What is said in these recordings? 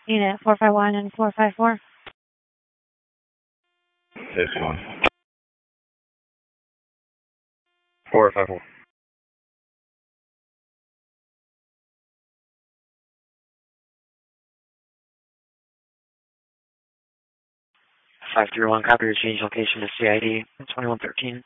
Unit 451 and 454. 51. 454. 531, copy your change location to CID 2113.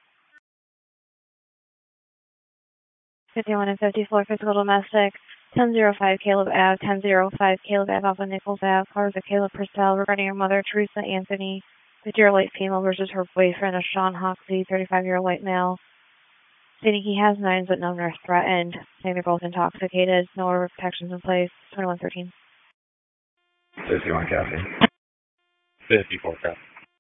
51 and 54, physical domestic. 1005 Caleb Ave, 1005 Caleb Ave off of Nichols Ave. Cars of Caleb Purcell regarding your mother, Teresa Anthony, 50-year-old white female versus her boyfriend, Sean Hoxie, 35-year-old white male. Stating he has knives but none are threatened. Saying they're both intoxicated. No order of protections in place. 2113. 51 copy. 54 copy.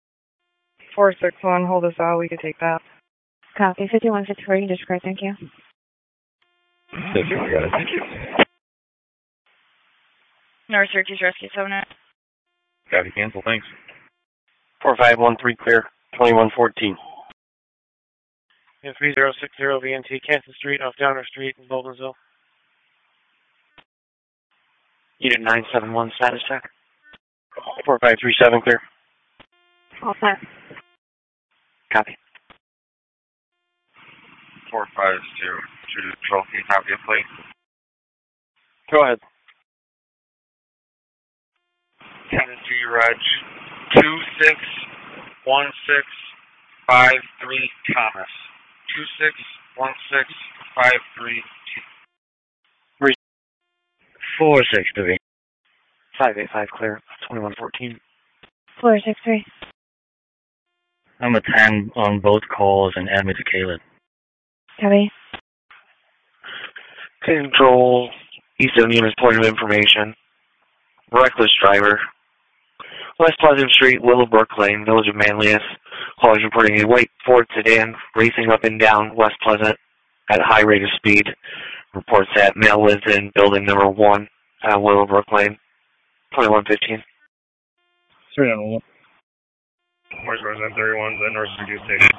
461, hold us out, we could take that. Copy. 51, 54, you can discard, thank you. 51 got it, thank you. North Syracuse Rescue 79. Copy, cancel, thanks. 4513 clear, 2114. Yeah, 3060 VNT, Kansas Street off Downer Street in Baldwinsville. Unit 971 status check. 4537 clear. All set. Copy. 452, trophy, copy of plate. Go ahead. Tennessee Reg 261653 Thomas. 261653 463. 585 clear, 2114. 463. I'm a 10 on both calls and add me to Caleb. Copy. Control, Eastern Unit's point of information. Reckless driver. West Pleasant Street, Willowbrook Lane, Village of Manlius. Callers reporting a white Ford sedan racing up and down West Pleasant at a high rate of speed. Reports that male lives in building number 1 at Willowbrook Lane. 2115. 391. Where's Resident 31's at North Syracuse Station?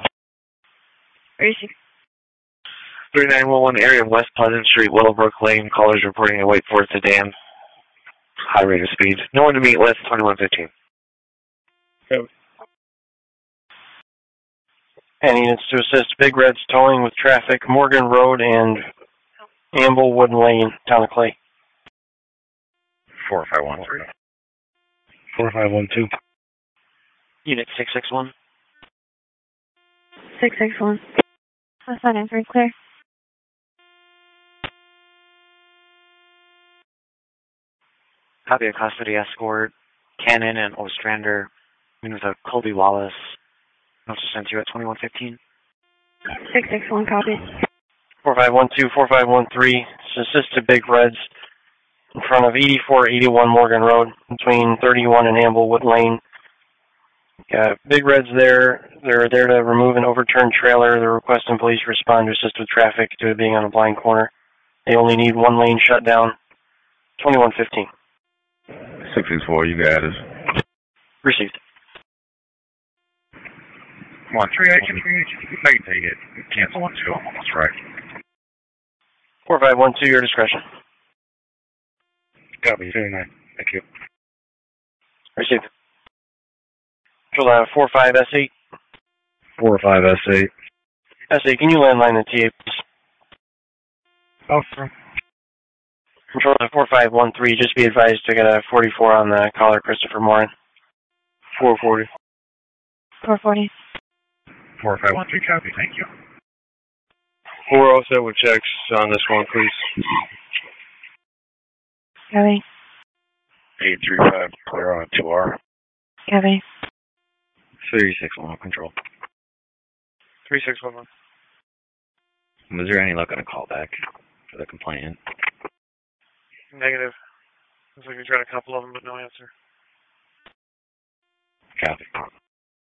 3911 area of West Pleasant Street, Willowbrook Lane. Callers reporting a white Ford sedan. High rate of speed. No one to meet with, 2115. Okay. And units to assist Big Red's towing with traffic, Morgan Road and Amblewood Lane, Town of Clay. 4513. 4512. Unit 661. 661. That's fine, I'm very clear. Copy of custody escort, Cannon and Ostrander, with a Colby Wallace. Notes are sent to you at 2115. 661, copy. 4512, 4513, assist to Big Reds in front of 8481 Morgan Road, between 31 and Amblewood Lane. Got Big Reds there. They're there to remove an overturned trailer. They're requesting police respond to assist with traffic due to being on a blind corner. They only need one lane shut down. 2115. 664, you got us. Received. Come on, 3 I can take it. Cancel 1 2. That's right. 4512, your discretion. Copy, 39. Thank you. Received. Control 45S8. 45S8. S8, can you landline the TA, please? Oh, sure. Control 4513, just be advised to get a 44 on the caller, Christopher Morin. 440. 440. 4513, copy, thank you. We're all set with checks on this one, please. Copy. 835, clear on 2R. Copy. 361 control. 3611. Was there any luck on a callback for the complainant? Negative. Looks like we tried a couple of them, but no answer. Copy.